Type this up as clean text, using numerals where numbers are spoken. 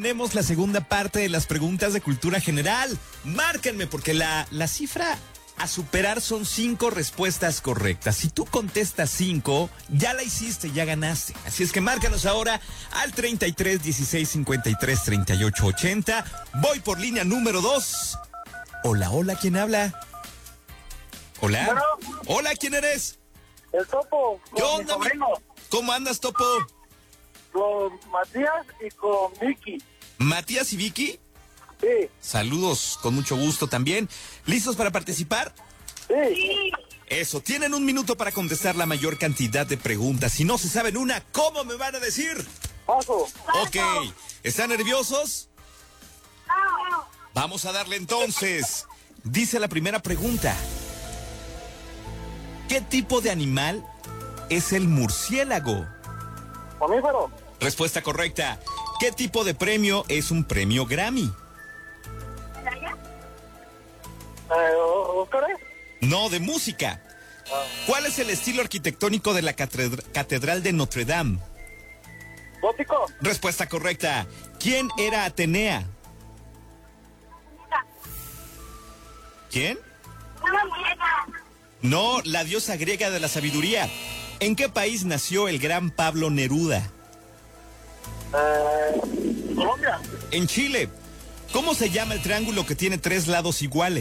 Tenemos la segunda parte de las preguntas de cultura general. Márquenme porque la cifra a superar son 5 respuestas correctas. Si tú contestas 5, ya la hiciste, ya ganaste. Así es que márcanos ahora al 33 16 53 38 80. Voy por línea número 2. Hola, hola, ¿quién habla? Hola. Bueno. Hola, ¿quién eres? El Topo, ¿Qué con mi onda, sobrino, ¿Cómo andas, Topo? con Matías y con Vicky. ¿Matías y Vicky? Sí, Saludos, con mucho gusto también. ¿Listos para participar? sí. Eso, tienen 1 minuto para contestar la mayor cantidad de preguntas. Si no se saben una, ¿cómo me van a decir? Paso. Ok, ¿están nerviosos? Vamos a darle entonces. Dice la primera pregunta. ¿Qué tipo de animal es el murciélago? Mamífero. Respuesta correcta. ¿Qué tipo de premio es un premio Grammy? ¿Óscar? No, de música. ¿Cuál es el estilo arquitectónico de la Catedral de Notre Dame? Gótico. Respuesta correcta. ¿Quién era Atenea? ¿Quién? No, la diosa griega de la sabiduría. ¿En qué país nació el gran Pablo Neruda? Colombia. En Chile. ¿Cómo se llama el triángulo que tiene 3 lados iguales?